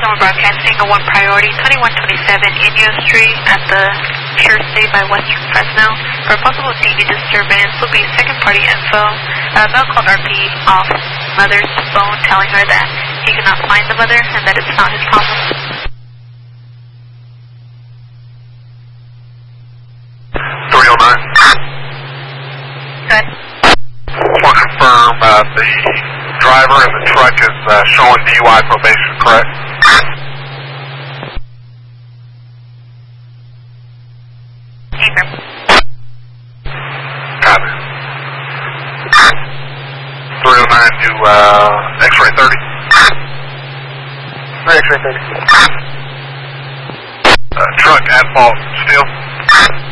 we're broadcasting a 1 priority, 2127 Inyo Street at the Church State by Western Fresno. For possible DV disturbance will be second party info. Mel called RP off mother's phone telling her that he could not find the mother and that it's not his problem. Good. Just want to confirm the driver in the truck is showing DUI probation, correct? Copy. 309 to X-ray 30. X-ray 30. Truck at fault still.